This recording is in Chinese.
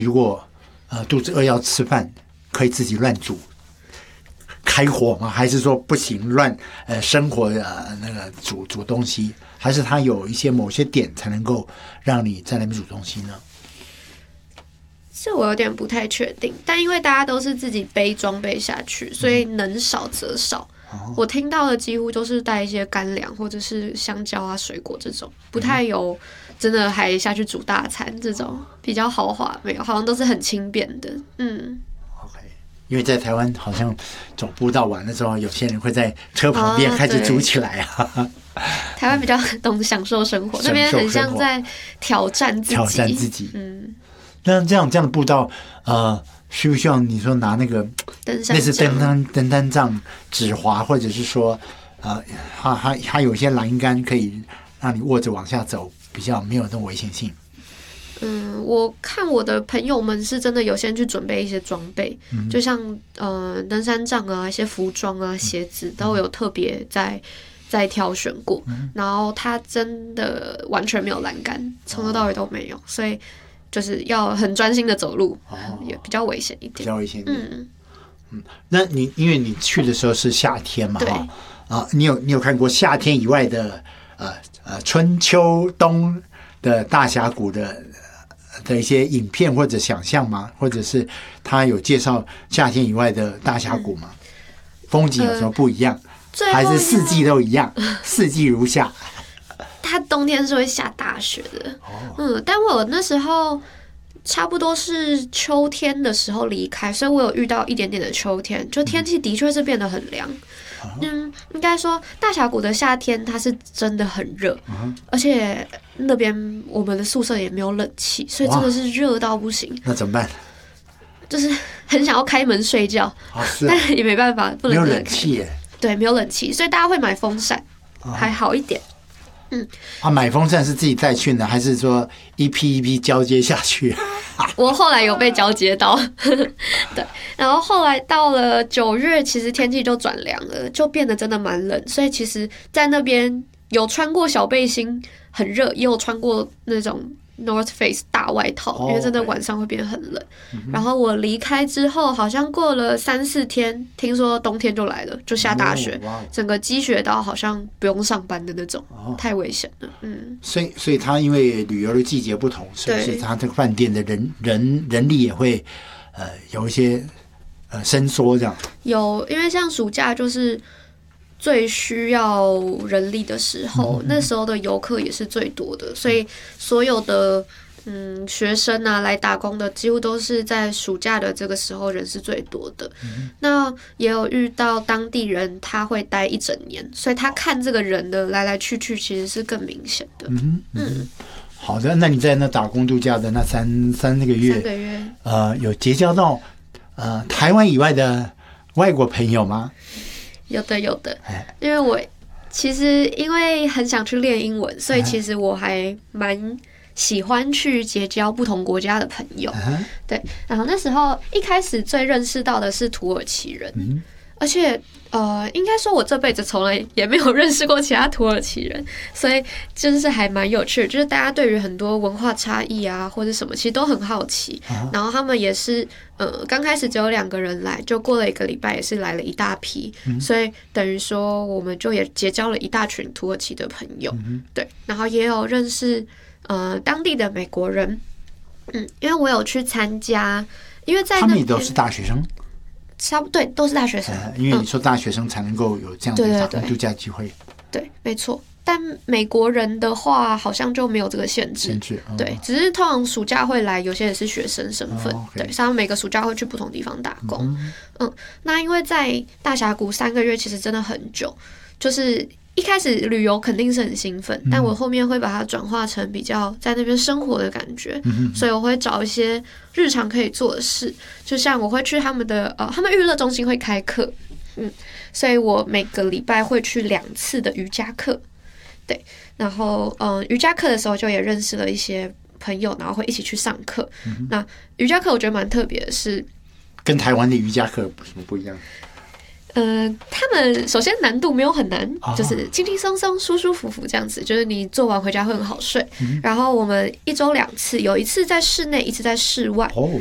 如果肚子饿要吃饭，可以自己乱煮开火吗？还是说不行乱生火那个煮东西？还是它有一些某些点才能够让你在那边煮东西呢？ 这我有点不太确定，但因为大家都是自己背装备下去，所以能少则少。我听到的几乎都是带一些干粮或者是香蕉啊、水果这种，不太有真的还下去煮大餐这种比较豪华，没有，好像都是很轻便的。 OK， 因为在台湾好像走步道玩的时候，有些人会在车旁边开始煮起来啊。 台湾比较懂享受生活，那边很像在挑战自己。 那这样的步道，需不需要你说拿那个类似登山杖指滑，或者是说，它有些栏杆可以让你握着往下走，比较没有那种危险性。 我看我的朋友们是真的有先去准备一些装备，就像登山杖啊、一些服装啊、鞋子都有特别在挑选过，然后它真的完全没有栏杆，从头到尾都没有，所以就是要很专心的走路，也比较危险一点。 比较危险一点。那因为你去的时候是夏天嘛，你有看过夏天以外的春秋冬的大峡谷的一些影片或者想象吗？或者是他有介绍夏天以外的大峡谷吗？风景有什么不一样？还是四季都一样？四季如夏。 它冬天是会下大雪的，但我那时候差不多是秋天的时候离开，所以我有遇到一点点的秋天，就天气的确是变得很凉。应该说大峡谷的夏天它是真的很热，而且那边我们的宿舍也没有冷气，所以真的是热到不行。 那怎么办？ 就是很想要开门睡觉，但也没办法，不能没有冷气耶。 对，没有冷气，所以大家会买风扇，还好一点。 买风扇是自己带去的，还是说一批一批交接下去？ 我后来有被交接到，对，然后后来到了9月，其实天气就转凉了，就变得真的蛮冷，所以其实在那边有穿过小背心，很热，也有穿过那种North Face 大外套，因为真的晚上会变得很冷。然后我离开之后，好像过了3-4天，听说冬天就来了，就下大雪，整个积雪到好像不用上班的那种，太危险了。 所以它因为旅游的季节不同，是不是它这个饭店的人力也会有一些伸缩这样？ 有，因为像暑假就是最需要人力的时候，那时候的游客也是最多的，所以所有的学生啊来打工的几乎都是在暑假的这个时候人是最多的。那也有遇到当地人他会待1整年，所以他看这个人的来来去去其实是更明显的。 好的，那你在那打工度假的那三个月，有结交到台湾以外的外国朋友吗？ 有的，因为我其实因为很想去练英文，所以其实我还蛮喜欢去结交不同国家的朋友。对，然后那时候一开始最认识到的是土耳其人，而且应该说我这辈子从来也没有认识过其他土耳其人，所以真是还蛮有趣的，就是大家对于很多文化差异啊或者什么其实都很好奇，然后他们也是刚开始只有2个人来，就过了1个礼拜也是来了一大批，所以等于说我们就也结交了一大群土耳其的朋友。对，然后也有认识当地的美国人，因为我有去参加，因为在那边他们也都是大学生， 对，都是大学生。 因为你说大学生才能够有这样的打工度假机会。 对，没错。但美国人的话，好像就没有这个限制。对，只是通常暑假会来，有些也是学生身份。对，他们每个暑假会去不同地方打工。那因为在大峡谷3个月，其实真的很久。就是一开始旅游肯定是很兴奋，但我后面会把它转化成比较在那边生活的感觉。所以我会找一些日常可以做的事，就像我会去他们的他们娱乐中心会开课，所以我每个礼拜会去2次的瑜伽课。对，然后瑜伽课的时候就也认识了一些朋友，然后会一起去上课。那瑜伽课我觉得蛮特别的是， 跟台湾的瑜伽课有什么不一样？ 他们首先难度没有很难，就是轻轻松松、舒舒服服这样子，就是你做完回家会很好睡。然后我们1周2次，有一次在室内，一次在室外。